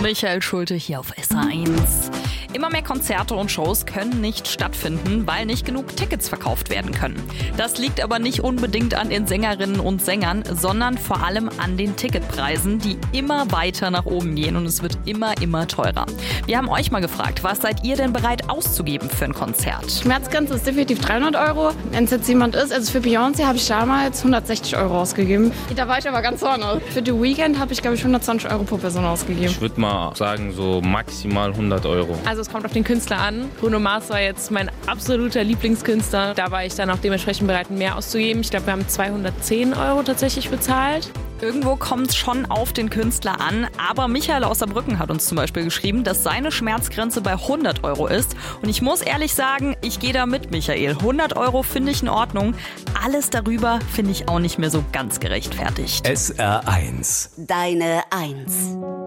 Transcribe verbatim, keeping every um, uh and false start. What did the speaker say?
Michael Schulte hier auf S R eins. Immer mehr Konzerte und Shows können nicht stattfinden, weil nicht genug Tickets verkauft werden können. Das liegt aber nicht unbedingt an den Sängerinnen und Sängern, sondern vor allem an den Ticketpreisen, die immer weiter nach oben gehen und es wird immer, immer teurer. Wir haben euch mal gefragt, was seid ihr denn bereit auszugeben für ein Konzert? Schmerzgrenze ist definitiv dreihundert Euro. Wenn es jetzt jemand ist, also für Beyoncé habe ich damals hundertsechzig Euro ausgegeben. Da war ich aber ganz vorne. Für The Weeknd habe ich, glaube ich, hundertzwanzig Euro pro Person ausgegeben. Ich würde mal sagen, so maximal hundert Euro. Also es kommt auf den Künstler an. Bruno Mars war jetzt mein absoluter Lieblingskünstler. Da war ich dann auch dementsprechend bereit, mehr auszugeben. Ich glaube, wir haben zweihundertzehn Euro tatsächlich bezahlt. Irgendwo kommt es schon auf den Künstler an, aber Michael aus Saarbrücken hat uns zum Beispiel geschrieben, dass seine Schmerzgrenze bei hundert Euro ist. Und ich muss ehrlich sagen, ich gehe da mit, Michael. hundert Euro finde ich in Ordnung. Alles darüber finde ich auch nicht mehr so ganz gerechtfertigt. S R eins. Deine Eins.